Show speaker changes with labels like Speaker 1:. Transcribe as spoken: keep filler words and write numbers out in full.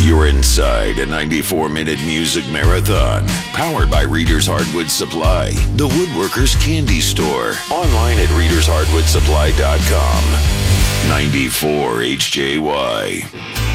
Speaker 1: You're inside a ninety-four minute music marathon, powered by Reader's Hardwood Supply, the woodworker's candy store. Online at readers hardwood supply dot com. ninety-four H J Y.